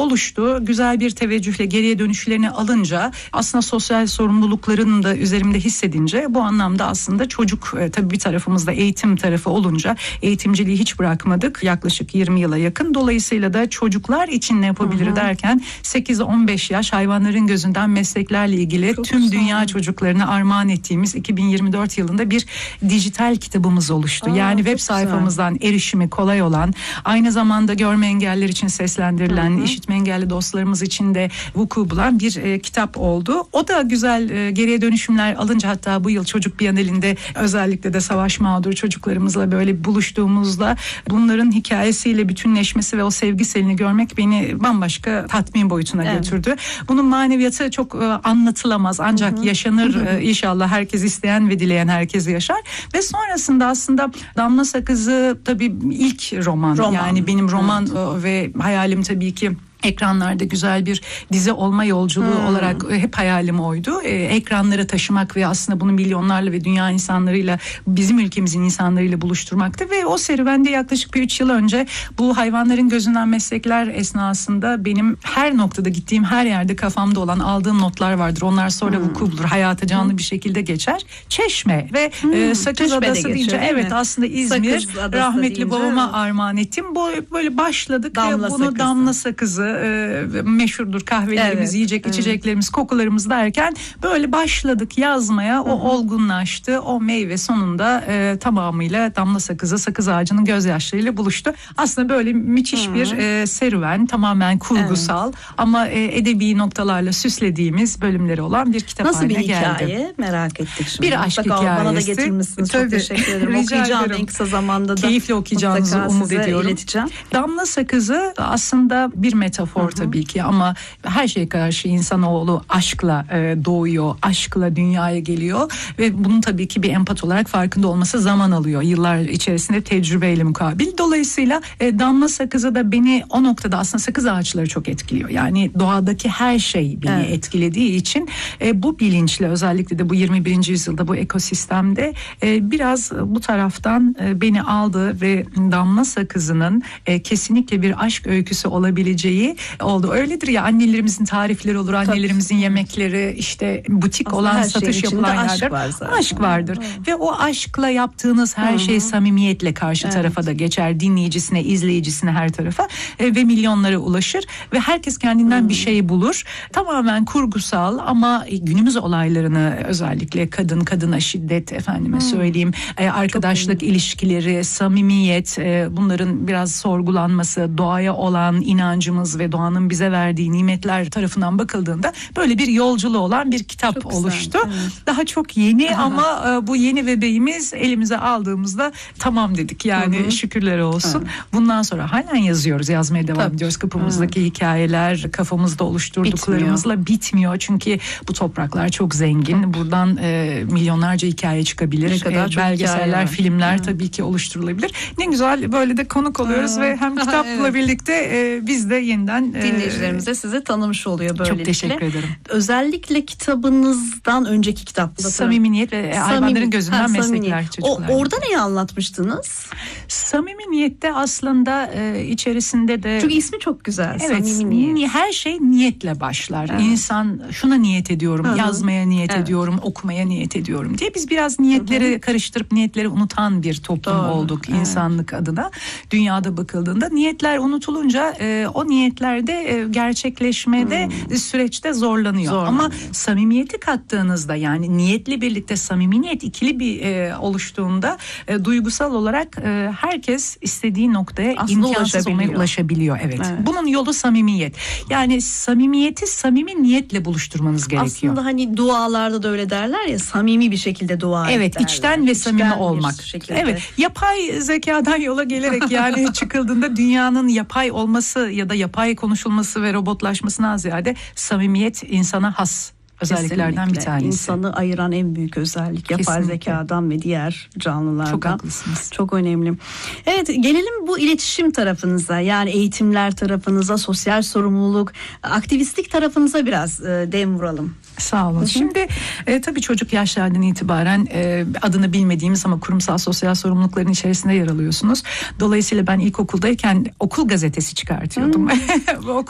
oluştu. Güzel bir teveccühle geriye dönüşlerini alınca, aslında sosyal sorumluluklarını da üzerimde hissedince, bu anlamda aslında çocuk tabii bir tarafımızda eğitim tarafı olunca eğitimciliği hiç bırakmadık. Yaklaşık 20 yıla yakın. Dolayısıyla da çocuklar için ne yapabilir derken 8-15 yaş hayvanların gözünden mesleklerle ilgili çok tüm dünya çocuklarına armağan ettiğimiz 2024 yılında bir dijital kitabımız oluştu. Yani web sayfamızdan erişimi kolay olan, aynı zamanda görme engelliler için seslendirilen, işitme engelli dostlarımız için de vuku bulan bir kitap oldu. O da güzel geriye dönüşümler alınca, hatta bu yıl Çocuk Bienalinde özellikle de savaş mağduru çocuklarımızla böyle buluştuğumuzda bunların hikayesiyle bütünleşmesi ve o sevgi selini görmek beni bambaşka tatmin boyutuna götürdü. Bunun maneviyatı çok anlatılamaz, ancak yaşanır. İnşallah herkes isteyen ve dileyen herkes yaşar. Ve sonrasında aslında Damla Sakızı tabii ilk roman. Yani benim roman ve hayalim tabii ki ekranlarda güzel bir dizi olma yolculuğu olarak hep hayalim oydu. Ekranlara taşımak ve aslında bunu milyonlarla ve dünya insanlarıyla, bizim ülkemizin insanlarıyla buluşturmaktı. Ve o serüvende yaklaşık bir 3 yıl önce bu hayvanların gözünden meslekler esnasında benim her noktada gittiğim her yerde kafamda olan, aldığım notlar vardır. Onlar sonra vuku bulur. Hayata canlı bir şekilde geçer. Çeşme ve Sakız Adası deyince evet aslında İzmir, rahmetli babama armağan ettim. Böyle başladık. Bunu Damla Sakızı, meşhurdur kahvelerimiz, yiyecek içeceklerimiz, kokularımız derken böyle başladık yazmaya. O olgunlaştı. O meyve sonunda tamamıyla Damla Sakızı, sakız ağacının gözyaşlarıyla buluştu. Aslında böyle müthiş bir serüven, tamamen kurgusal ama edebi noktalarla süslediğimiz bölümleri olan bir kitap haline geldi. Nasıl bir hikaye? Merak ettik şimdi. Bir aşk hikayesi. Bana da getirmişsiniz. Çok teşekkür ederim. Okuyacağım en kısa zamanda da. Keyifle okuyacağınızı umut ediyorum. İleteceğim. Damla Sakızı aslında bir metafor tabii ki, ama her şeye karşı insanoğlu aşkla doğuyor, aşkla dünyaya geliyor ve bunun tabii ki bir empat olarak farkında olması zaman alıyor. Yıllar içerisinde tecrübeyle mukabil. Dolayısıyla Damla Sakızı da beni o noktada, aslında sakız ağaçları çok etkiliyor. Yani doğadaki her şey beni etkilediği için bu bilinçle, özellikle de bu 21. yüzyılda bu ekosistemde biraz bu taraftan beni aldı ve Damla Sakızı'nın kesinlikle bir aşk öyküsü olabileceği oldu. Öyledir ya, annelerimizin tarifleri olur, annelerimizin yemekleri, işte butik aslında olan, satış yapılan yerler aşk vardır. Ve o aşkla yaptığınız her şey samimiyetle karşı tarafa da geçer. Dinleyicisine, izleyicisine, her tarafa ve milyonlara ulaşır ve herkes kendinden bir şey bulur. Tamamen kurgusal ama günümüz olaylarını, özellikle kadına şiddet, efendime söyleyeyim, arkadaşlık ilişkileri, samimiyet, bunların biraz sorgulanması, doğaya olan inancımız ve doğanın bize verdiği nimetler tarafından bakıldığında böyle bir yolculuğu olan bir kitap oluştu. Daha çok yeni ama bu yeni bebeğimiz elimize aldığımızda tamam dedik. Yani şükürler olsun. Bundan sonra halen yazıyoruz, yazmaya devam ediyoruz. Kapımızdaki hikayeler kafamızda oluşturduklarımızla bitmiyor. Çünkü bu topraklar çok zengin. Buradan milyonlarca hikaye çıkabilir. Belgeseller, filmler tabii ki oluşturulabilir. Ne güzel böyle de konuk oluyoruz ve hem kitapla birlikte biz de yeniden dinleyicilerimize sizi tanımış oluyor böylelikle. Çok teşekkür ederim. Özellikle kitabınızdan önceki kitapta Samimiyet ve hayvanların gözünden meslekler çocuklar. Orada neyi anlatmıştınız? Samimiyette aslında içerisinde de... Çünkü ismi çok güzel. Evet. Samimiyet. Her şey niyetle başlar. İnsan şuna niyet ediyorum, yazmaya niyet ediyorum, okumaya niyet ediyorum diye. Biz biraz niyetleri karıştırıp niyetleri unutan bir toplum olduk insanlık adına. Dünyada bakıldığında niyetler unutulunca o niyetlerde gerçekleşmede süreçte zorlanıyor. Ama samimiyeti kattığınızda, yani niyetle birlikte samimi niyet ikili bir oluştuğunda duygusal olarak herkes istediği noktaya imkansız ulaşabiliyor. Evet. Bunun yolu samimiyet. Yani samimiyeti samimi niyetle buluşturmanız gerekiyor. Aslında hani dualarda da öyle derler ya, samimi bir şekilde dua et Evet, derler. içten ve samimi olmak. Evet, yapay zekadan yola gelerek yani çıkıldığında dünyanın yapay olması ya da yapay konuşulması ve robotlaşmasından ziyade samimiyet insana has özelliklerden bir tanesi. İnsanı ayıran en büyük özellik. Yapay zekadan ve diğer canlılardan. Çok haklısınız. Çok önemli. Evet, gelelim bu iletişim tarafınıza, yani eğitimler tarafınıza, sosyal sorumluluk, aktivistlik tarafınıza biraz dem vuralım. Sağ olun. Şimdi tabii çocuk yaşlardan itibaren adını bilmediğimiz ama kurumsal sosyal sorumlulukların içerisinde yer alıyorsunuz. Dolayısıyla ben ilkokuldayken okul gazetesi çıkartıyordum.